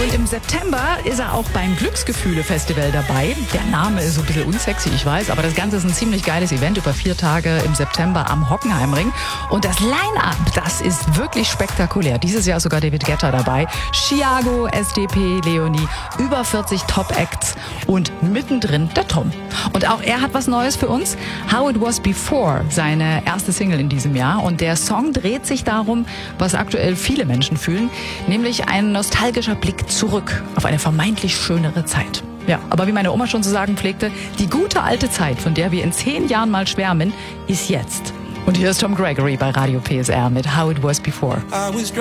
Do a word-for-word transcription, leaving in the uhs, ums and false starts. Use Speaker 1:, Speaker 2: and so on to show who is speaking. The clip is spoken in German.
Speaker 1: Und im September ist er auch beim Glücksgefühle-Festival dabei. Der Name ist so ein bisschen unsexy, ich weiß, aber das Ganze ist ein ziemlich geiles Event über vier Tage im September am Hockenheimring. Und das Line-Up, das ist wirklich spektakulär. Dieses Jahr ist sogar David Guetta dabei, Chiago, S D P, Leonie, über vierzig Top-Acts und mittendrin der Tom. Und auch er hat was Neues für uns. How It Was Before, seine erste Single in diesem Jahr. Und der Song dreht sich darum, was aktuell viele Menschen fühlen, nämlich ein nostalgischer Blick zurück auf eine vermeintlich schönere Zeit. Ja, aber wie meine Oma schon zu sagen pflegte, die gute alte Zeit, von der wir in zehn Jahren mal schwärmen, ist jetzt. Und hier ist Tom Gregory bei Radio P S R mit How It Was Before.